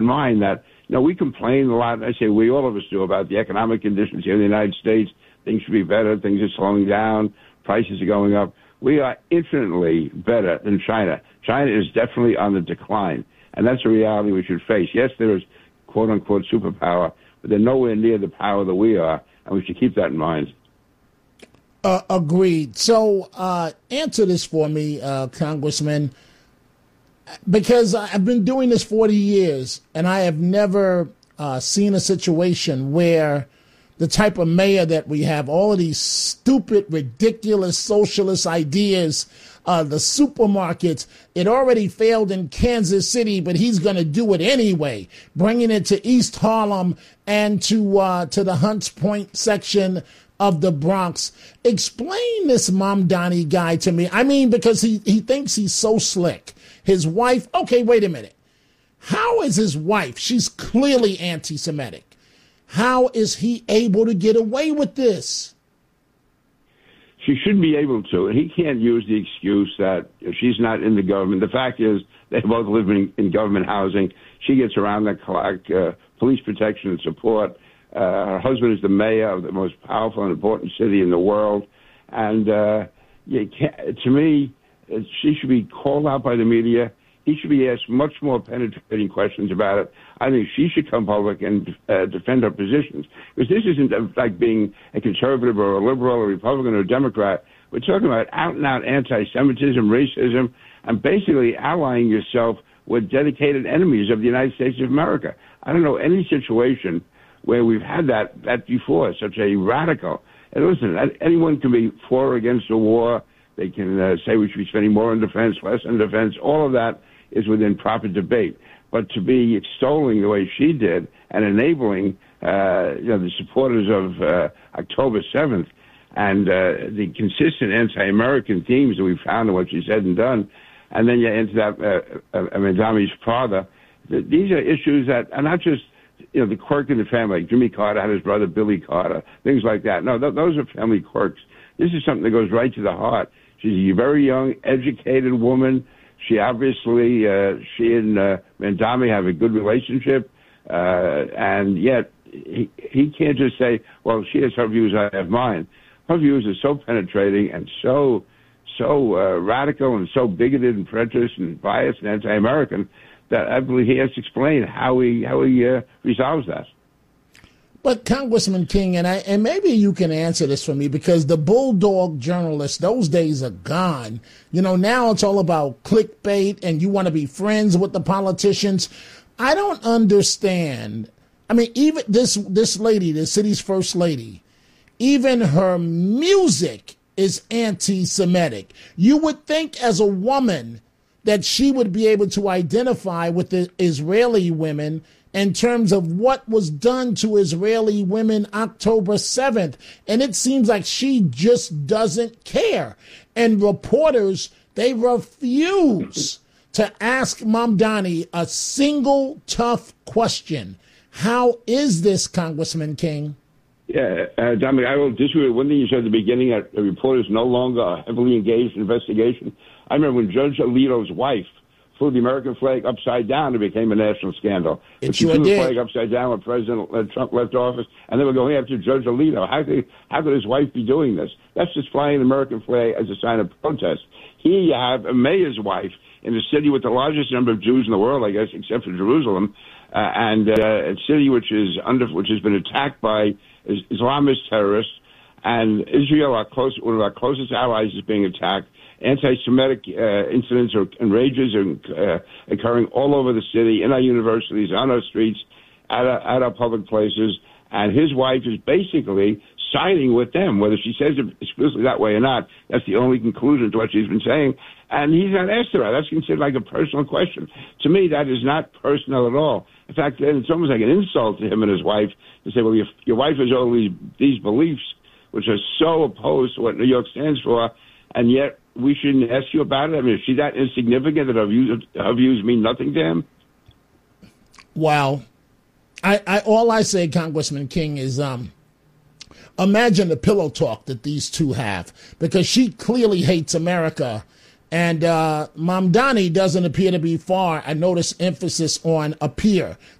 in mind that, we complain a lot. I say all of us do about the economic conditions here in the United States. Things should be better. Things are slowing down. Prices are going up. We are infinitely better than China. China is definitely on the decline, and that's a reality we should face. Yes, there is quote-unquote superpower, but they're nowhere near the power that we are, and we should keep that in mind. Agreed. So answer this for me, Congressman, because I've been doing this 40 years, and I have never seen a situation where the type of mayor that we have, all of these stupid, ridiculous socialist ideas, the supermarkets, it already failed in Kansas City, but he's going to do it anyway, bringing it to East Harlem and to the Hunts Point section of the Bronx. Explain this Mamdani guy to me. I mean, because he thinks he's so slick. His wife, okay, wait a minute. How is his wife? She's clearly anti-Semitic. How is he able to get away with this? She should be able to, and he can't use the excuse that she's not in the government. The fact is, they both live in government housing. She gets around the clock, police protection and support. Her husband is the mayor of the most powerful and important city in the world. And to me, she should be called out by the media. He should be asked much more penetrating questions about it. I think she should come public and defend her positions. Because this isn't like being a conservative or a liberal or Republican or Democrat. We're talking about out-and-out anti-Semitism, racism, and basically allying yourself with dedicated enemies of the United States of America. I don't know any situation where we've had that before, such a radical. And listen, anyone can be for or against the war. They can say we should be spending more on defense, less on defense. All of that is within proper debate. But to be extolling the way she did and enabling the supporters of October 7th and the consistent anti-American themes that we found in what she said and done, and then you enter that Mamdani's father, these are issues that are not just the quirk in the family, like Jimmy Carter had his brother Billy Carter, things like that. No, those are family quirks. This is something that goes right to the heart. She's a very young, educated woman. She obviously, she and Mamdani have a good relationship, and yet he can't just say, well, she has her views, I have mine. Her views are so penetrating and so radical and so bigoted and prejudiced and biased and anti-American that I believe he has to explain how he resolves that. But Congressman King, and maybe you can answer this for me, because the bulldog journalists, those days are gone. Now it's all about clickbait and you want to be friends with the politicians. I don't understand. I mean, even this lady, the city's first lady, even her music is anti-Semitic. You would think as a woman that she would be able to identify with the Israeli women in terms of what was done to Israeli women October 7th. And it seems like she just doesn't care. And reporters, they refuse to ask Mamdani a single tough question. How is this, Congressman King? Yeah, Dominic, I will disagree with one thing you said at the beginning, that reporters no longer are heavily engaged in investigation. I remember when Judge Alito's wife flew the American flag upside down, it became a national scandal. It she sure flew did. the flag upside down when President Trump left office, and they were going after Judge Alito. How could his wife be doing this? That's just flying the American flag as a sign of protest. Here you have a mayor's wife in a city with the largest number of Jews in the world, I guess, except for Jerusalem, and a city which has been attacked by Islamist terrorists, and Israel, one of our closest allies, is being attacked. Anti-Semitic incidents and rages are occurring all over the city, in our universities, on our streets, at our public places, and his wife is basically siding with them. Whether she says it explicitly that way or not, that's the only conclusion to what she's been saying. And he's not asked her. That's considered like a personal question. To me, that is not personal at all. In fact, it's almost like an insult to him and his wife to say, well, your wife has all these beliefs which are so opposed to what New York stands for, and yet we shouldn't ask you about it? I mean, is she that insignificant that her views mean nothing to him? Wow. All I say, Congressman King, is imagine the pillow talk that these two have, because she clearly hates America, And Mamdani doesn't appear to be far. I notice emphasis on appear.